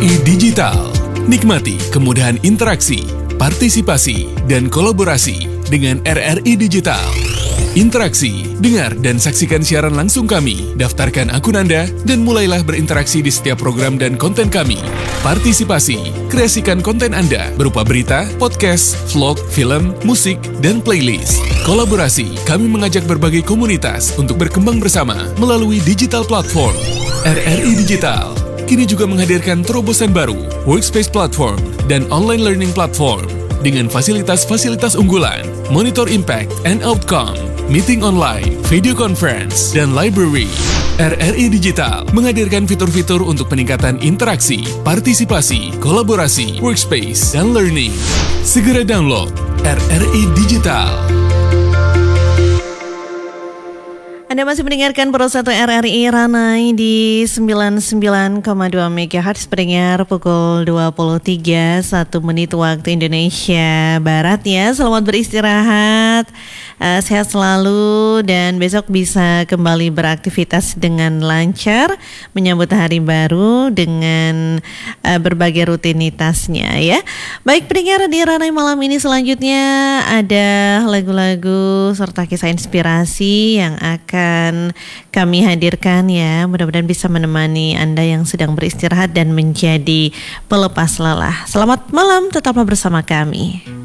RRI Digital. Nikmati kemudahan interaksi, partisipasi, dan kolaborasi dengan RRI Digital. Interaksi, dengar dan saksikan siaran langsung kami, daftarkan akun Anda, dan mulailah berinteraksi di setiap program dan konten kami. Partisipasi, kreasikan konten Anda berupa berita, podcast, vlog, film, musik, dan playlist. Kolaborasi, kami mengajak berbagai komunitas untuk berkembang bersama melalui digital platform. RRI Digital kini juga menghadirkan terobosan baru, workspace platform, dan online learning platform dengan fasilitas-fasilitas unggulan, monitor impact and outcome, meeting online, video conference, dan library. RRI Digital menghadirkan fitur-fitur untuk peningkatan interaksi, partisipasi, kolaborasi, workspace, dan learning. Segera download RRI Digital. Anda masih mendengarkan Pro 1 RRI Ranai di 99,2 MHz, pendengar pukul 23, 1 menit waktu Indonesia Barat ya. Selamat beristirahat, sehat selalu, dan besok bisa kembali beraktivitas dengan lancar, menyambut hari baru dengan berbagai rutinitasnya ya. Baik pendengar, di Ranai malam ini selanjutnya ada lagu-lagu serta kisah inspirasi yang akan kami hadirkan ya. Mudah-mudahan bisa menemani Anda yang sedang beristirahat dan menjadi pelepas lelah. Selamat malam, tetaplah bersama kami.